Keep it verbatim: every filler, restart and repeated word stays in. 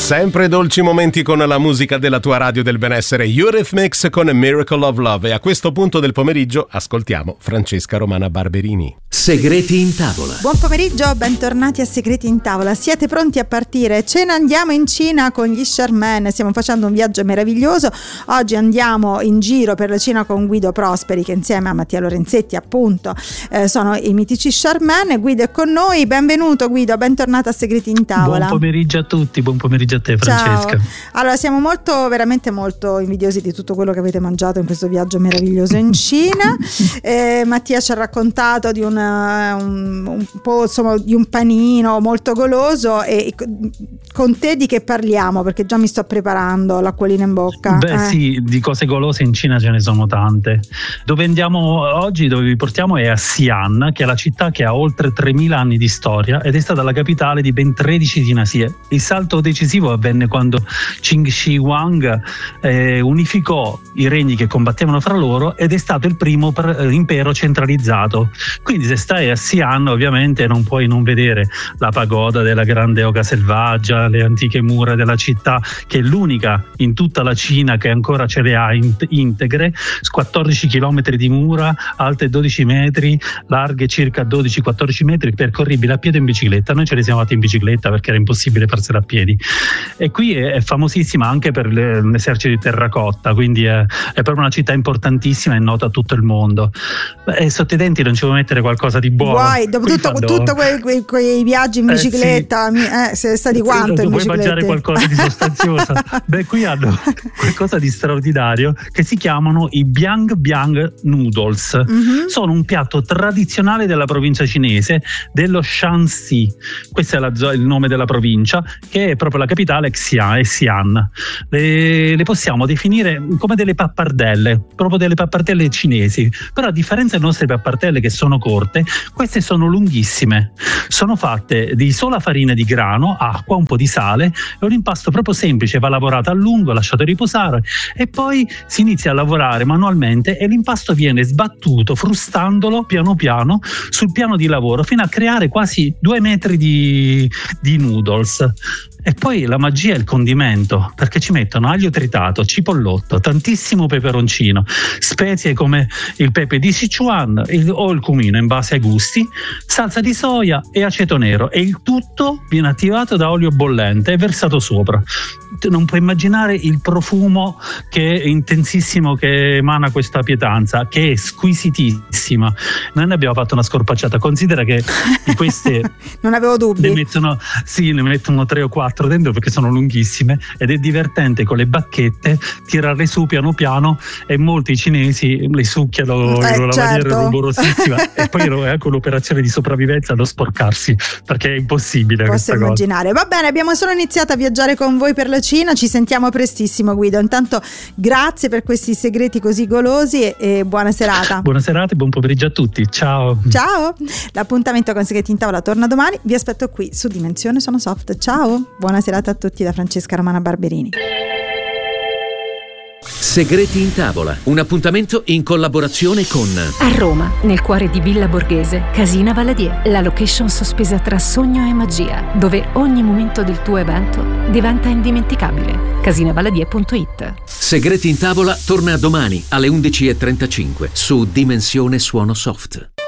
Sempre dolci momenti con la musica della tua radio del benessere, Eurythmics con Miracle of Love. E a questo punto del pomeriggio ascoltiamo Francesca Romana Barberini. Segreti in tavola. Buon pomeriggio, bentornati a Segreti in tavola. Siete pronti a partire? Ce ne andiamo in Cina con gli Charmaine. Stiamo facendo un viaggio meraviglioso. Oggi andiamo in giro per la Cina con Guido Prosperi, che insieme a Mattia Lorenzetti appunto eh, sono i mitici Charmaine. Guido è con noi. Benvenuto Guido, bentornato a Segreti in tavola. Buon pomeriggio a tutti, buon pomeriggio a te Francesca. Ciao. Allora, siamo molto, veramente molto invidiosi di tutto quello che avete mangiato in questo viaggio meraviglioso in Cina. eh, Mattia ci ha raccontato di un, un, un po' insomma di un panino molto goloso, e con te di che parliamo? Perché già mi sto preparando, l'acquolina in bocca. Beh eh. sì, di cose golose in Cina ce ne sono tante. Dove andiamo oggi, dove vi portiamo è a Xi'an, che è la città che ha oltre tremila anni di storia ed è stata la capitale di ben tredici dinasie. Il salto decisivo avvenne quando Qin Shi Huang eh, unificò i regni che combattevano fra loro ed è stato il primo per, eh, impero centralizzato. Quindi se stai a Xi'an ovviamente non puoi non vedere la pagoda della grande oca selvaggia, le antiche mura della città, che è l'unica in tutta la Cina che ancora ce le ha in- integre, quattordici chilometri di mura alte dodici metri, larghe circa dodici quattordici metri, percorribili a piedi e in bicicletta. Noi ce le siamo fatti in bicicletta perché era impossibile farsela a piedi. E qui è, è famosissima anche per le, l'esercito di terracotta, quindi è, è proprio una città importantissima e nota a tutto il mondo. E sotto i denti non ci vuoi mettere qualcosa di buono? Guai, dopo tutto, tutto quei, quei, quei viaggi in bicicletta, eh, sì. eh, siete stati quanto in vuoi bicicletta? Vuoi mangiare qualcosa di sostanzioso? Beh, qui hanno qualcosa di straordinario che si chiamano i Biang Biang Noodles. Mm-hmm. Sono un piatto tradizionale della provincia cinese dello Shanxi. Questo è la, il nome della provincia, che è proprio la capitale, Xi'an. Xi'an. Le, le possiamo definire come delle pappardelle, proprio delle pappardelle cinesi, però a differenza delle nostre pappardelle che sono corte, queste sono lunghissime. Sono fatte di sola farina di grano, acqua, un po' di sale, è un impasto proprio semplice, va lavorato a lungo, lasciato riposare e poi si inizia a lavorare manualmente e l'impasto viene sbattuto frustandolo piano piano sul piano di lavoro fino a creare quasi due metri di, di noodles. E poi la magia è il condimento, perché ci mettono aglio tritato, cipollotto, tantissimo peperoncino, spezie come il pepe di Sichuan il, o il cumino in base ai gusti, salsa di soia e aceto nero, e il tutto viene attivato da olio bollente e versato sopra. Non puoi immaginare il profumo che è intensissimo che emana questa pietanza, che è squisitissima. Noi ne abbiamo fatto una scorpacciata. Considera che di queste non avevo dubbi. Ne mettono, sì, ne mettono tre o quattro dentro perché sono lunghissime ed è divertente con le bacchette tirarle su piano piano, e molti cinesi le succhiano eh, in una certo. maniera rumorosissima e poi è anche un'operazione di sopravvivenza non sporcarsi, perché è impossibile. Posso immaginare. Cosa. Va bene, abbiamo solo iniziato a viaggiare con voi per la Cina, ci sentiamo prestissimo Guido. Intanto grazie per questi segreti così golosi e, e buona serata. Buona serata e buon pomeriggio a tutti, ciao. Ciao. L'appuntamento con Segreti in tavola torna domani, vi aspetto qui su Dimensione Sono Soft. Ciao, buona serata a tutti da Francesca Romana Barberini. Segreti in tavola, un appuntamento in collaborazione con a Roma, nel cuore di Villa Borghese, Casina Valadier, la location sospesa tra sogno e magia, dove ogni momento del tuo evento diventa indimenticabile. casinavaladier punto it. Segreti in tavola torna domani alle undici e trentacinque su Dimensione Suono Soft.